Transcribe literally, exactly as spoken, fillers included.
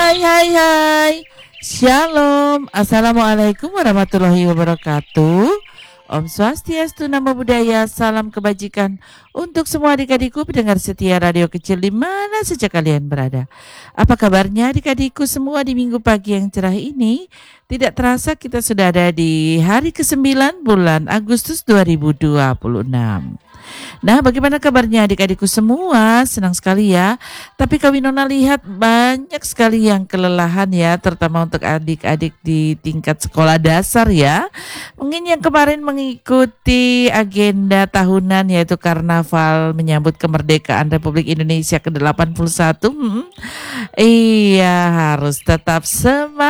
Hai hai hai. Shalom. Assalamualaikum warahmatullahi wabarakatuh. Om Swastiastu, Namo Buddhaya, salam kebajikan untuk semua adik-adikku pendengar setia radio kecil di mana saja kalian berada. Apa kabarnya adik-adikku semua di minggu pagi yang cerah ini? Tidak terasa kita sudah ada di hari kesembilan bulan Agustus dua ribu dua puluh enam. Nah, bagaimana kabarnya adik-adikku semua? Senang sekali ya. Tapi kami Nona lihat banyak sekali yang kelelahan ya, terutama untuk adik-adik di tingkat sekolah dasar ya. Mungkin yang kemarin mengikuti agenda tahunan yaitu karnaval menyambut kemerdekaan Republik Indonesia ke delapan puluh satu. Hmm, iya, harus tetap semangat.